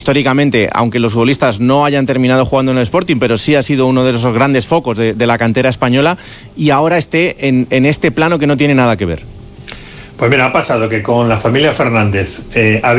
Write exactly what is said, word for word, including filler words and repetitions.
históricamente, aunque los futbolistas no hayan terminado jugando en el Sporting, pero sí ha sido uno de esos grandes focos de, de la cantera española, y ahora esté en, en este plano que no tiene nada que ver. Pues mira, ha pasado que con la familia Fernández eh, había